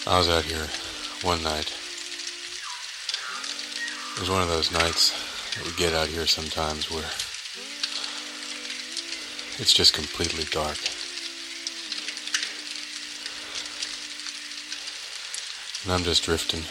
I was out here one night. It was one of those nights that we get out here sometimes where it's just completely dark. And I'm just drifting